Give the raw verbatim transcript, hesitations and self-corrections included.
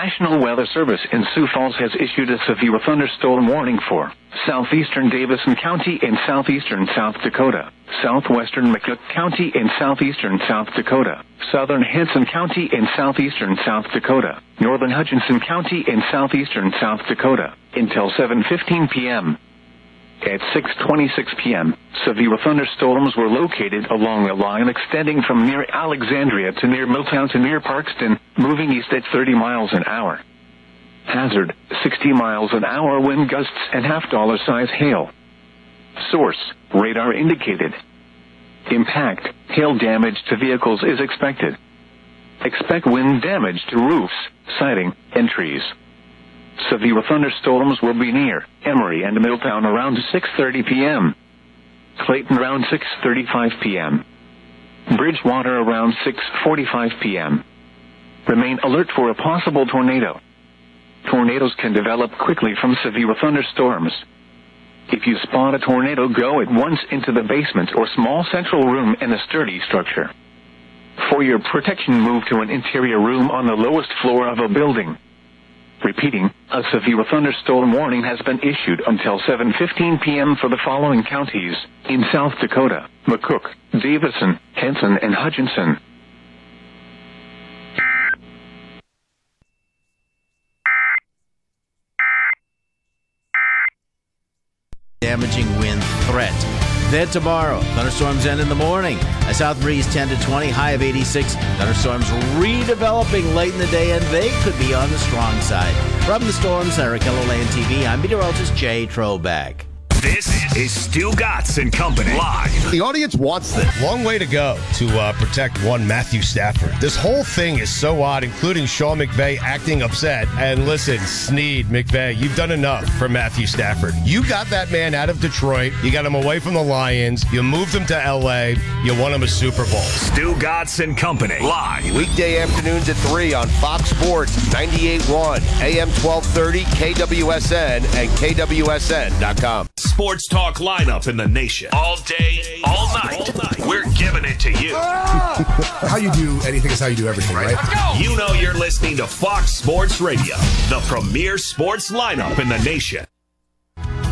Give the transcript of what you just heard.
National Weather Service in Sioux Falls has issued a severe thunderstorm warning for southeastern Davison County in southeastern South Dakota, southwestern McCook County in southeastern South Dakota, southern Henson County in southeastern South Dakota, northern Hutchinson County in southeastern South Dakota, until seven fifteen p.m. At six twenty-six p.m., severe thunderstorms were located along a line extending from near Alexandria to near Milltown to near Parkston, moving east at thirty miles an hour. Hazard, sixty miles an hour wind gusts and half-dollar size hail. Source, radar indicated. Impact, hail damage to vehicles is expected. Expect wind damage to roofs, siding, and trees. Severe thunderstorms will be near Emory and Milltown around six thirty p.m. Clayton around six thirty-five p.m. Bridgewater around six forty-five p.m. Remain alert for a possible tornado. Tornadoes can develop quickly from severe thunderstorms. If you spot a tornado, go at once into the basement or small central room in a sturdy structure. For your protection, move to an interior room on the lowest floor of a building. Repeating, a severe thunderstorm warning has been issued until seven fifteen p.m. for the following counties in South Dakota: McCook, Davison, Henson, and Hutchinson. Damaging wind threat. Then tomorrow, thunderstorms end in the morning. A south breeze ten to twenty, high of eighty-six. Thunderstorms redeveloping late in the day, and they could be on the strong side. From the Storm Center, Kelloland T V, I'm meteorologist Jay Troback. This is Stu Gatz and Company live. The audience wants this. Long way to go to uh, protect one Matthew Stafford. This whole thing is so odd, including Sean McVay acting upset. And listen, Snead, McVay, you've done enough for Matthew Stafford. You got that man out of Detroit. You got him away from the Lions. You moved him to L A. You won him a Super Bowl. Stu Gatz and Company live. Weekday afternoons at three on Fox Sports, ninety-eight point one, A M twelve thirty, K W S N, and K W S N dot com. Sports talk lineup in the nation. All day, all night. All night. We're giving it to you. How you do anything is how you do everything, right? Let's go. You know you're listening to Fox Sports Radio, the premier sports lineup in the nation.